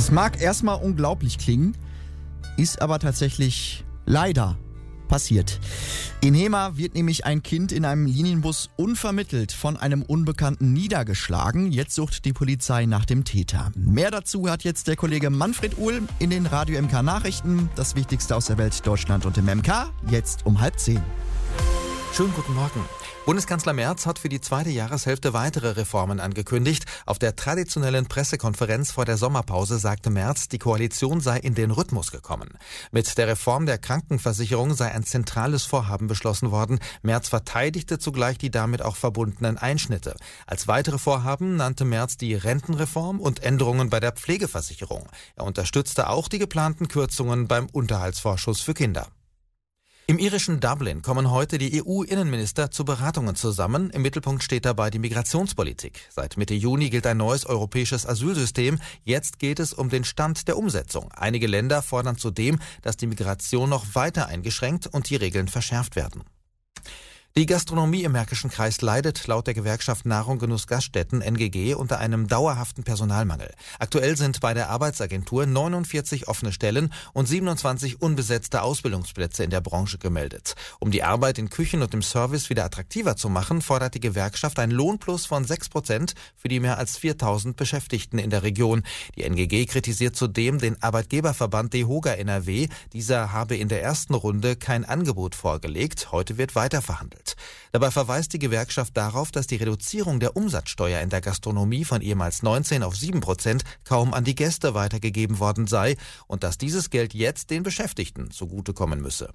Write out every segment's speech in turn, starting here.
Das mag erstmal unglaublich klingen, ist aber tatsächlich leider passiert. In Hemer wird nämlich ein Kind in einem Linienbus unvermittelt von einem Unbekannten niedergeschlagen. Jetzt sucht die Polizei nach dem Täter. Mehr dazu hat jetzt der Kollege Manfred Uhl in den Radio MK Nachrichten. Das Wichtigste aus der Welt, Deutschland und dem MK, jetzt um 9:30. Schönen guten Morgen. Bundeskanzler Merz hat für die zweite Jahreshälfte weitere Reformen angekündigt. Auf der traditionellen Pressekonferenz vor der Sommerpause sagte Merz, die Koalition sei in den Rhythmus gekommen. Mit der Reform der Krankenversicherung sei ein zentrales Vorhaben beschlossen worden. Merz verteidigte zugleich die damit auch verbundenen Einschnitte. Als weitere Vorhaben nannte Merz die Rentenreform und Änderungen bei der Pflegeversicherung. Er unterstützte auch die geplanten Kürzungen beim Unterhaltsvorschuss für Kinder. Im irischen Dublin kommen heute die EU-Innenminister zu Beratungen zusammen. Im Mittelpunkt steht dabei die Migrationspolitik. Seit Mitte Juni gilt ein neues europäisches Asylsystem. Jetzt geht es um den Stand der Umsetzung. Einige Länder fordern zudem, dass die Migration noch weiter eingeschränkt und die Regeln verschärft werden. Die Gastronomie im Märkischen Kreis leidet laut der Gewerkschaft Nahrung Genuss Gaststätten NGG unter einem dauerhaften Personalmangel. Aktuell sind bei der Arbeitsagentur 49 offene Stellen und 27 unbesetzte Ausbildungsplätze in der Branche gemeldet. Um die Arbeit in Küchen und im Service wieder attraktiver zu machen, fordert die Gewerkschaft ein Lohnplus von 6% für die mehr als 4.000 Beschäftigten in der Region. Die NGG kritisiert zudem den Arbeitgeberverband DEHOGA NRW. Dieser habe in der ersten Runde kein Angebot vorgelegt. Heute wird weiter verhandelt. Dabei verweist die Gewerkschaft darauf, dass die Reduzierung der Umsatzsteuer in der Gastronomie von ehemals 19 auf 7% kaum an die Gäste weitergegeben worden sei und dass dieses Geld jetzt den Beschäftigten zugutekommen müsse.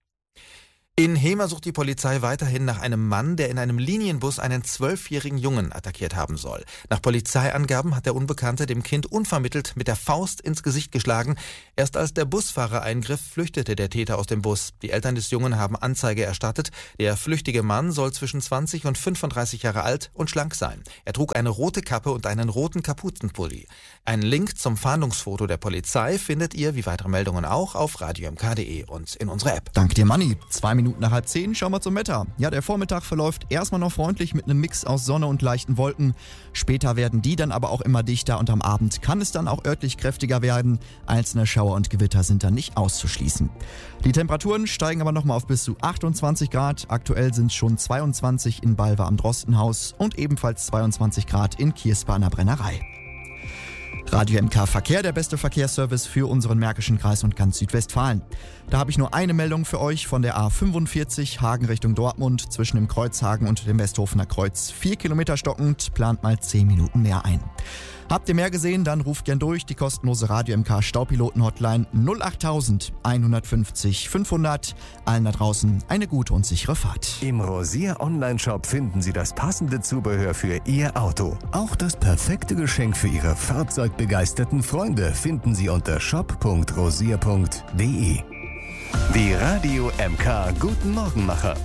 In Hemer sucht die Polizei weiterhin nach einem Mann, der in einem Linienbus einen 12-jährigen Jungen attackiert haben soll. Nach Polizeiangaben hat der Unbekannte dem Kind unvermittelt mit der Faust ins Gesicht geschlagen. Erst als der Busfahrer eingriff, flüchtete der Täter aus dem Bus. Die Eltern des Jungen haben Anzeige erstattet. Der flüchtige Mann soll zwischen 20 und 35 Jahre alt und schlank sein. Er trug eine rote Kappe und einen roten Kapuzenpulli. Einen Link zum Fahndungsfoto der Polizei findet ihr, wie weitere Meldungen auch, auf radiomk.de und in unserer App. Danke dir, Manni. 2 Minuten nach 9:30 schauen wir zum Wetter. Ja, der Vormittag verläuft erstmal noch freundlich mit einem Mix aus Sonne und leichten Wolken. Später werden die dann aber auch immer dichter und am Abend kann es dann auch örtlich kräftiger werden. Einzelne Schauer und Gewitter sind dann nicht auszuschließen. Die Temperaturen steigen aber nochmal auf bis zu 28 Grad. Aktuell sind es schon 22 in Balve am Drostenhaus und ebenfalls 22 Grad in Kierspa an der Brennerei. Radio MK Verkehr, der beste Verkehrsservice für unseren Märkischen Kreis und ganz Südwestfalen. Da habe ich nur eine Meldung für euch von der A45 Hagen Richtung Dortmund zwischen dem Kreuzhagen und dem Westhofener Kreuz. 4 Kilometer stockend, plant mal 10 Minuten mehr ein. Habt ihr mehr gesehen, dann ruft gern durch die kostenlose Radio MK Staupiloten-Hotline 08000 150 500. Allen da draußen eine gute und sichere Fahrt. Im Rosier Online-Shop finden Sie das passende Zubehör für Ihr Auto. Auch das perfekte Geschenk für Ihre fahrzeugbegeisterten Freunde finden Sie unter shop.rosier.de. Die Radio MK Guten Morgenmacher.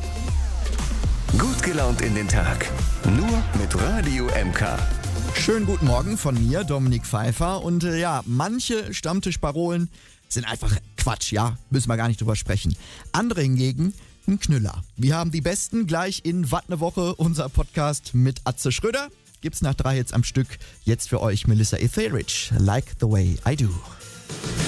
Gut gelaunt in den Tag. Nur mit Radio MK. Schönen guten Morgen von mir, Dominik Pfeiffer. Und manche Stammtischparolen sind einfach Quatsch, ja, müssen wir gar nicht drüber sprechen. Andere hingegen ein Knüller. Wir haben die besten gleich in Watt ne Woche, unser Podcast mit Atze Schröder. Gibt's nach 3 Hits am Stück. Jetzt für euch Melissa Etheridge, Like the Way I Do.